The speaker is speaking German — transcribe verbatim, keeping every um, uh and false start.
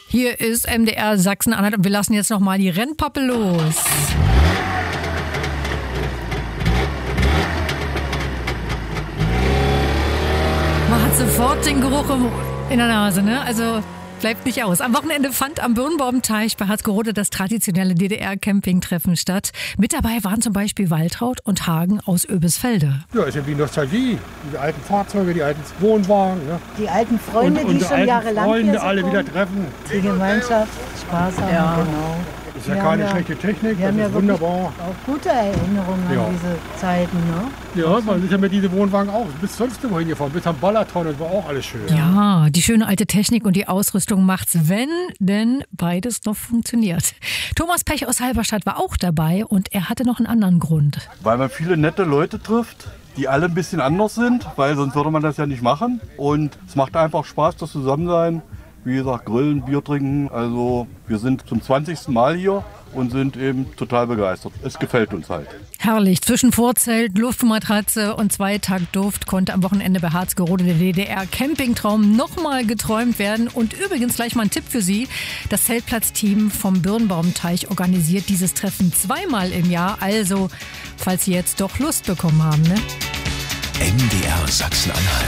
Hier ist M D R Sachsen-Anhalt und wir lassen jetzt noch mal die Rennpappe los. Man hat sofort den Geruch im, in der Nase, ne? Also bleibt nicht aus. Am Wochenende fand am Birnbaumteich bei Harzgerode das traditionelle D D R-Campingtreffen statt. Mit dabei waren zum Beispiel Waltraud und Hagen aus Oebisfelde. Ja, ist ja wie Nostalgie. Die alten Fahrzeuge, die alten Wohnwagen. Ja. Die alten Freunde, und, und die schon jahrelang Freunde hier alle kommen. wieder treffen. Die Gemeinschaft, Spaß haben, Ja. genau. Ist ja Wir keine haben ja- schlechte Technik, Wir das haben ja ist wirklich wunderbar. auch gute Erinnerungen Ja. an diese Zeiten, ne? Ja, weil sicher mit diese Wohnwagen auch. Bis sonst wo hingefahren, bis am Ballerton, das war auch alles schön. Ja, die schöne alte Technik und die Ausrüstung macht's, wenn denn beides noch funktioniert. Thomas Pech aus Halberstadt war auch dabei und er hatte noch einen anderen Grund. Weil man viele nette Leute trifft, die alle ein bisschen anders sind, weil sonst würde man das ja nicht machen. Und es macht einfach Spaß, das Zusammensein. Wie gesagt, grillen, Bier trinken. Also wir sind zum zwanzigsten Mal hier und sind eben total begeistert. Es gefällt uns halt. Herrlich. Zwischen Vorzelt, Luftmatratze und Zweitaktduft konnte am Wochenende bei Harzgerode der D D R-Campingtraum nochmal geträumt werden. Und übrigens gleich mal ein Tipp für Sie. Das Zeltplatzteam vom Birnbaumteich organisiert dieses Treffen zweimal im Jahr. Also, falls Sie jetzt doch Lust bekommen haben, ne? M D R Sachsen-Anhalt.